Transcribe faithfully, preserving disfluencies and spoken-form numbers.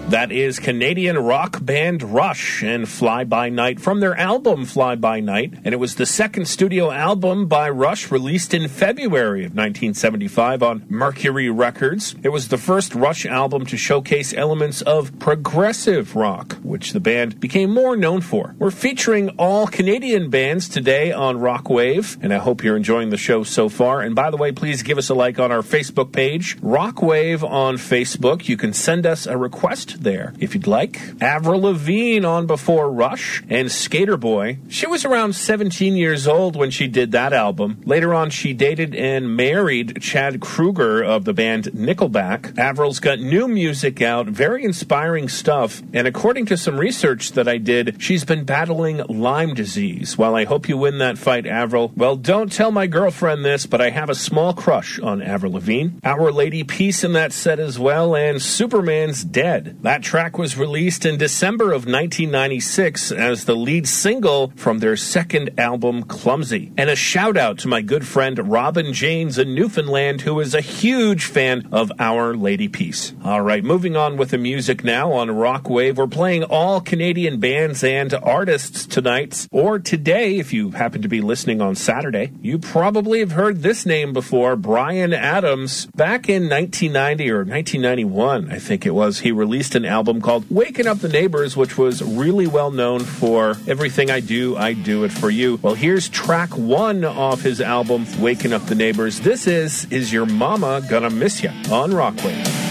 That is Canadian rock band Rush and Fly By Night from their album Fly By Night. And it was the second studio album by Rush released in February of nineteen seventy-five on Mercury Records. It was the first Rush album to showcase elements of progressive rock, which the band became more known for. We're featuring all Canadian bands today on Rockwave, and I hope you're enjoying the show so far. And by the way, please give us a like on our Facebook page, Rockwave on Facebook. You can send us a request there if you'd like. Avril Lavigne on before Rush, and Skater Boy. She was around seventeen years old when she did that album. Later on, she dated and married Chad Kroeger of the band Nickelback. Avril's got new music out, very inspiring stuff, and according to some research that I did, she's been battling Lyme disease. While I hope you win that fight, Avril, well, don't tell my girlfriend this, but I have a small crush on Avril Lavigne. Our Lady Peace in that set as well, and Superman's Dead. That track was released in December of nineteen ninety-six as the lead single from their second album, Clumsy. And a shout out to my good friend Robin Janes in Newfoundland, who is a huge fan of Our Lady Peace. All right, moving on with the music now on Rockwave. We're playing all Canadian bands and artists tonight, or today if you happen to be listening on Saturday. You probably have heard this name before, Bryan Adams. Back in nineteen ninety or nineteen ninety-one, I think it was, he released an album called Waking Up the Neighbors, which was really well known for Everything I Do, I Do It For You. Well, here's track one off his album, Waking Up the Neighbors. This is Is Your Mama Gonna Miss Ya on Rockwave.